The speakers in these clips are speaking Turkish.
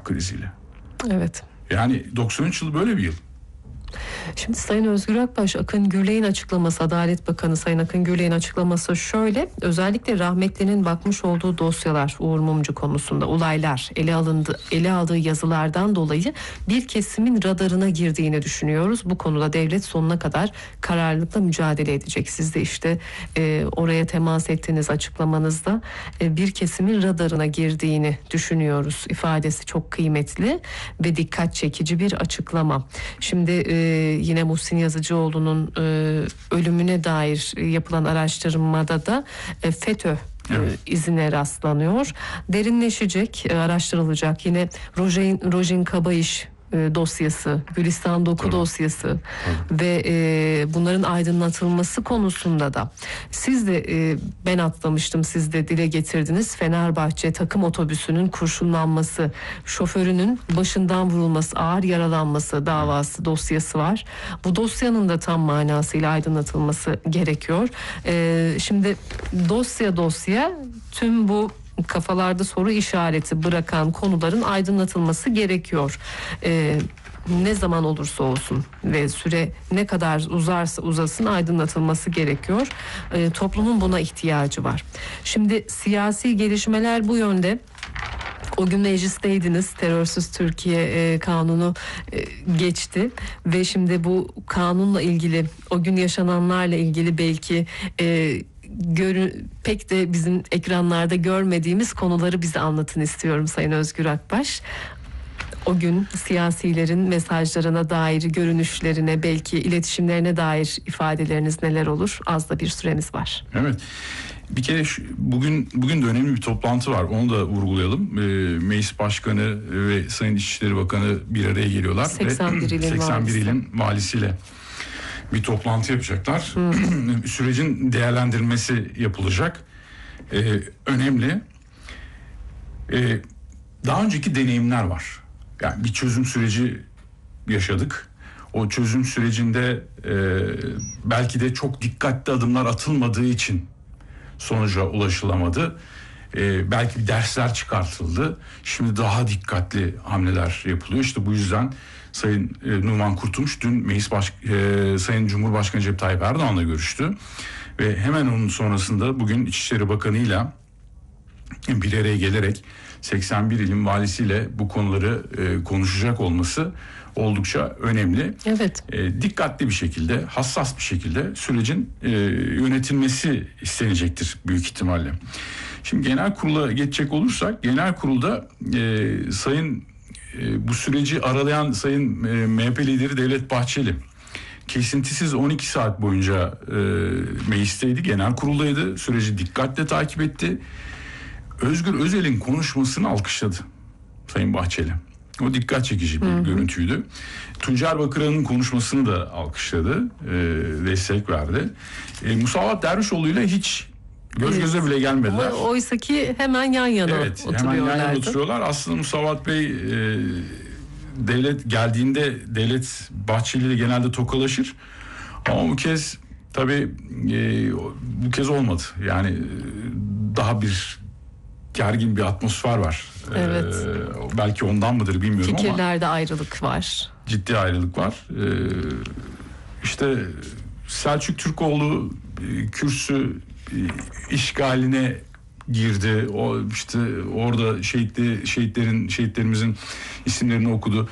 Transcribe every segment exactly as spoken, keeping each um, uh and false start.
kalp kriziyle. Evet. Yani doksan üç yıl böyle bir yıl. Şimdi Sayın Özgür Akbaş, Akın Gürley'in açıklaması, Adalet Bakanı Sayın Akın Gürley'in açıklaması şöyle: özellikle rahmetlinin bakmış olduğu dosyalar, Uğur Mumcu konusunda olaylar ele alındı, ele aldığı yazılardan dolayı bir kesimin radarına girdiğini düşünüyoruz. Bu konuda devlet sonuna kadar kararlılıkla mücadele edecek. Siz de işte e, oraya temas ettiğiniz açıklamanızda e, bir kesimin radarına girdiğini düşünüyoruz ifadesi çok kıymetli ve dikkat çekici bir açıklama. Şimdi e, yine Muhsin Yazıcıoğlu'nun e, ölümüne dair yapılan araştırmada da e, FETÖ Evet. izine rastlanıyor. Derinleşecek, e, araştırılacak. Yine Rojin, Rojin Kabayış e, dosyası, Gülistan Doku Tabii. dosyası Tabii. ve e, bunların aydınlatılması konusunda da siz de e, ben atlamıştım, siz de dile getirdiniz. Fenerbahçe takım otobüsünün kurşunlanması, şoförünün başından vurulması, ağır yaralanması davası, dosyası var. Bu dosyanın da tam manasıyla aydınlatılması gerekiyor. E, şimdi dosya dosya tüm bu kafalarda soru işareti bırakan konuların aydınlatılması gerekiyor. Ee, ne zaman olursa olsun ve süre ne kadar uzarsa uzasın aydınlatılması gerekiyor. Ee, toplumun buna ihtiyacı var. Şimdi siyasi gelişmeler bu yönde. O gün meclisteydiniz. Terörsüz Türkiye e, kanunu e, geçti ve şimdi bu kanunla ilgili, o gün yaşananlarla ilgili belki e, Görü, pek de bizim ekranlarda görmediğimiz konuları bize anlatın istiyorum Sayın Özgür Akbaş. O gün siyasilerin mesajlarına dair, görünüşlerine, belki iletişimlerine dair ifadeleriniz neler olur? Az da bir süremiz var. Evet. Bir kere şu, bugün bugün de önemli bir toplantı var. Onu da vurgulayalım. E, Meclis Başkanı ve Sayın İçişleri Bakanı bir araya geliyorlar. seksen bir ve ilin seksen bir valisi. ilin valisiyle bir toplantı yapacaklar. Sürecin değerlendirmesi yapılacak. Ee, önemli. Ee, daha önceki deneyimler var. Yani bir çözüm süreci yaşadık. O çözüm sürecinde e, belki de çok dikkatli adımlar atılmadığı için sonuca ulaşılamadı. Ee, belki bir dersler çıkartıldı. Şimdi daha dikkatli hamleler yapılıyor. İşte bu yüzden Sayın e, Numan Kurtulmuş dün Meclis Baş, e, Sayın Cumhurbaşkanı Recep Tayyip Erdoğan'la görüştü. Ve hemen onun sonrasında bugün İçişleri Bakanı'yla bir araya gelerek seksen bir ilin valisiyle bu konuları e, konuşacak olması oldukça önemli. Evet. E, dikkatli bir şekilde, hassas bir şekilde sürecin e, yönetilmesi istenecektir büyük ihtimalle. Şimdi genel kurula geçecek olursak, genel kurulda e, Sayın e, bu süreci aralayan Sayın e, M H P lideri Devlet Bahçeli kesintisiz on iki saat boyunca e, meclisteydi, genel kuruldaydı, süreci dikkatle takip etti. Özgür Özel'in konuşmasını alkışladı Sayın Bahçeli. O dikkat çekici bir hı hı. görüntüydü. Tuncer Bakıran'ın konuşmasını da alkışladı, e, destek verdi. E, Musavat Dervişoğlu ile hiç göz göze evet. bile gelmediler. O, oysa ki hemen yan yana evet, oturuyorlardı. Hemen yan yana oturuyorlar. Aslında Musavat Bey e, devlet geldiğinde Devlet Bahçeli ile genelde tokalaşır. Ama bu kez tabii e, bu kez olmadı. Yani e, daha bir gergin bir atmosfer var. Evet. Ee, belki ondan mıdır bilmiyorum Fikirlerde ama. Fikirlerde ayrılık var. Ciddi ayrılık var. Ee, işte Selçuk Türkoğlu e, kürsü e, işgaline girdi. O işte orada şehitli şehitlerin şehitlerimizin isimlerini okudu.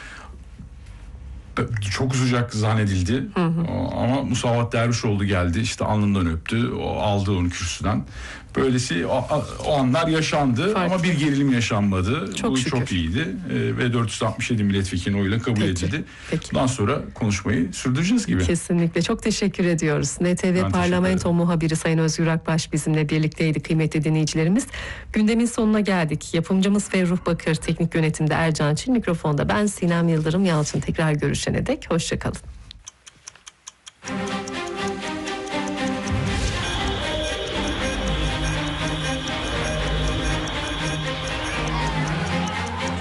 Çok sıcak zannedildi. Hı hı. Ama Musavat Dervişoğlu geldi, işte alnından öptü, o aldı onu kürsüden. Böylesi o, o anlar yaşandı. Farklı. Ama bir gerilim yaşanmadı. Çok Bu şükür. çok iyiydi ee, ve dört yüz altmış yedi milletvekilinin oyuyla kabul Peki. edildi. Peki. Bundan sonra konuşmayı sürdüreceğiz gibi. Kesinlikle. Çok teşekkür ediyoruz. N T V ben Parlamento muhabiri Sayın Özgür Akbaş bizimle birlikteydi kıymetli dinleyicilerimiz. Gündemin sonuna geldik. Yapımcımız Ferruh Bakır, teknik yönetimde Ercan Çil, mikrofonda ben Sinem Yıldırım Yalçın. Tekrar görüşene dek hoşça kalın.